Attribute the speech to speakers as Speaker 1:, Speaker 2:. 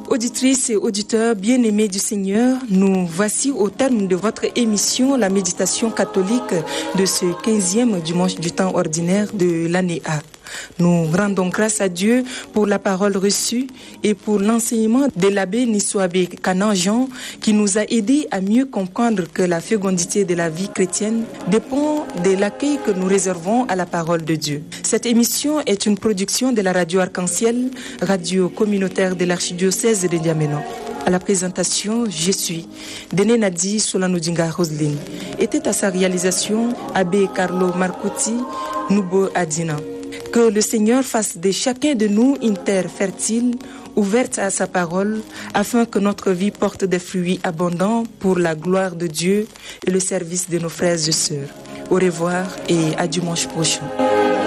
Speaker 1: Auditrices et auditeurs bien-aimés du Seigneur, nous voici au terme de votre émission, la méditation catholique de ce 15e dimanche du temps ordinaire de l'année A. Nous rendons grâce à Dieu pour la parole reçue et pour l'enseignement de l'abbé Nisso-Abbé Kanan Jean qui nous a aidés à mieux comprendre que la fécondité de la vie chrétienne dépend de l'accueil que nous réservons à la parole de Dieu. Cette émission est une production de la radio Arc-en-Ciel, radio communautaire de l'archidiocèse de N'Djamena. À la présentation, je suis Dene Nadi Solanodinga Roseline. Était à sa réalisation Abbé Carlo Marcuti Nubo Adina. Que le Seigneur fasse de chacun de nous une terre fertile, ouverte à sa parole, afin que notre vie porte des fruits abondants pour la gloire de Dieu et le service de nos frères et sœurs. Au revoir et à dimanche prochain.